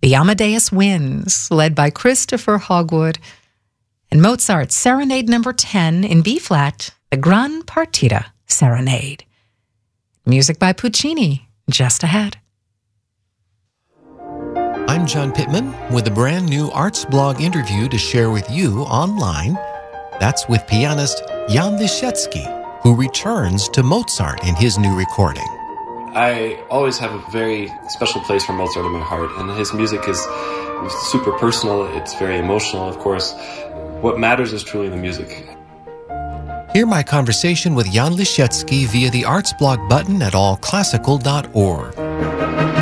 The Amadeus Winds, led by Christopher Hogwood, and Mozart's Serenade No. 10 in B-flat, the Gran Partita Serenade. Music by Puccini, just ahead. I'm John Pittman with a brand new Arts Blog interview to share with you online. That's with pianist Jan Lisiecki, who returns to Mozart in his new recording. I always have a very special place for Mozart in my heart, and his music is super personal. It's very emotional, of course. What matters is truly the music. Hear my conversation with Jan Lisiecki via the Arts Blog button at allclassical.org.